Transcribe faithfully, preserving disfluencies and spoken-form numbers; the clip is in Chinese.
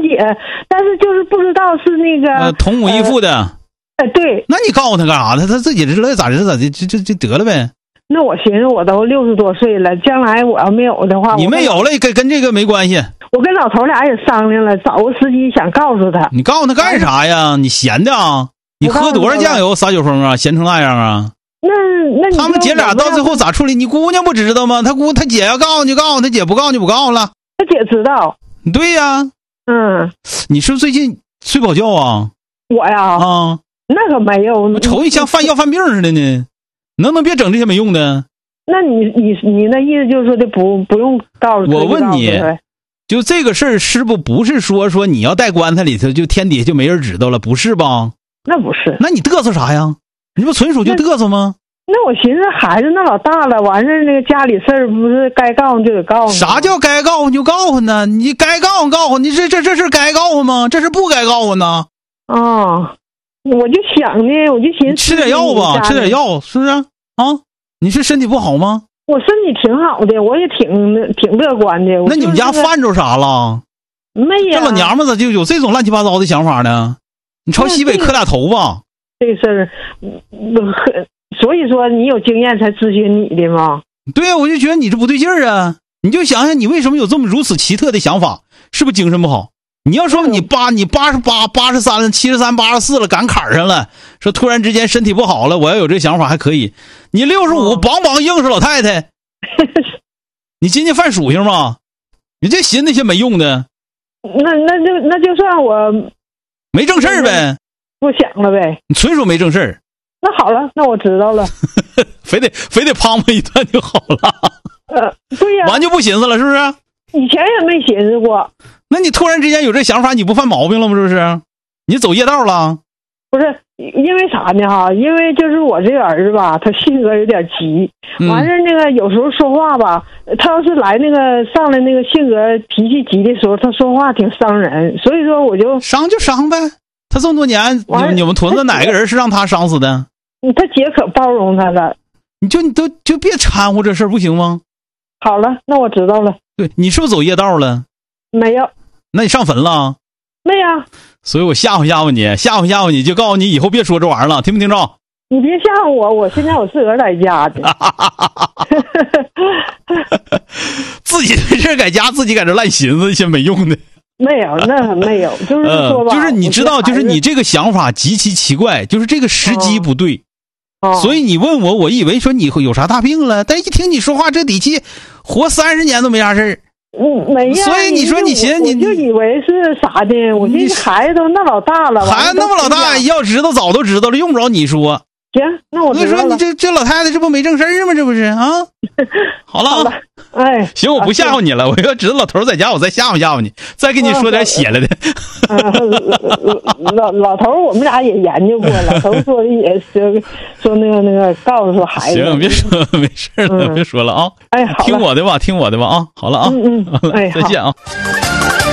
解，但是就是不知道是那个、 呃、同母异父的。 呃，对。 那你告诉他干啥呢？他自己知道咋知咋的，就就就得了呗。 那我寻思我都六十多岁了，将来我要没有的话， 你没有了跟跟这个没关系。 我跟老头俩也商量了，找个司机想告诉他。 你告诉他干啥呀？你闲的啊？你喝多少酱油撒酒疯啊？闲成那样啊？ 那那你他们姐俩到最后咋处理？你姑娘不知道吗？他姑他姐要告诉你就告诉他姐，不告诉就不告诉了。 他姐知道。 对呀。 嗯。 你是不是最近睡饱觉啊？ 我呀。 啊。 那可没有。 我瞅你像犯要犯病似的呢，能不能别整这些没用的？ 那你你你那意思就是说的不不用告诉我问你，就这个事儿是不不是说说你要带棺材里头就天底下就没人知道了，不是吧？ 那不是。 那你嘚瑟啥呀？你不纯属就嘚瑟吗？ 那, 那我寻思孩子那老大了，完事那个家里事儿不是该告诉就得告诉。 啥叫该告诉就告诉呢？你该告诉告诉你这这这是该告诉吗？这是不该告诉呢？ 啊、哦，我就想呢，我就寻思吃点药吧，吃点药是不是啊？你是身体不好吗？ 我身体挺好的，我也挺挺乐观的。 那你们家犯着啥了？ 没呀。 这老娘们咋就有这种乱七八糟的想法呢？你朝西北磕俩头吧。 这个事儿，所以说你有经验才咨询你的吗？ 对呀，我就觉得你这不对劲儿啊！你就想想你为什么有这么如此奇特的想法，是不是精神不好？你要说你八你八十八八十三了七十三八十四了赶坎上了，说突然之间身体不好了，我要有这想法还可以。你六十五梆梆硬是老太太，你今年犯属性吗？你这寻那些没用的。 那那就那就算我没正事儿呗， 不想了呗。 你纯属没正事儿。 那好了，那我知道了。 非得非得滂滂一段就好了。 呃，对呀。 完就不寻思了，是不是？ 以前也没寻思过。 那你突然之间有这想法，你不犯毛病了吗？是不是？你走夜道了？ 不是，因为啥呢？哈，因为就是我这个儿子吧，他性格有点急，完事那个有时候说话吧，他要是来那个上来那个性格脾气急的时候，他说话挺伤人，所以说我就伤就伤呗。他这么多年，你你们屯子哪个人是让他伤死的？ 他姐可包容他了。 你就你都就别掺和这事儿，不行吗？ 好了，那我知道了。 对，你是不是走夜道了？ 没有。 那你上坟了？ 没呀。 所以我吓唬吓唬你，吓唬吓唬你，就告诉你以后别说这玩意儿了，听没听着？ 你别吓唬我，我现在我自个儿在家的。 自己没事在家，自己在这乱寻思一些没用的。 没有，那没有，就是说吧、 呃，就是你知道，就是你这个想法极其奇怪，就是这个时机不对。 哦、 所以你问我，我以为说你有啥大病了，但一听你说话这底气，活三十年都没啥事儿。 嗯，没呀。 所以你说你寻思你就以为是啥的，我这孩子都那老大了， 孩子那么老大，要知道早都知道了，用不着你说。 行，那我知道了。 所以说你这这老太太这不没正事儿吗？这不是啊？好了， 好了，哎， 行，我不吓唬你了。我要知道老头在家，我再吓唬吓唬你，再给你说点血了的。 老老头我们俩也研究过，老头说的也是说那个那个告诉孩子。 行，别说没事了， 嗯、 别说了啊。 哎，好， 听我的吧，听我的吧啊。好了啊， 嗯嗯，哎， 再见啊。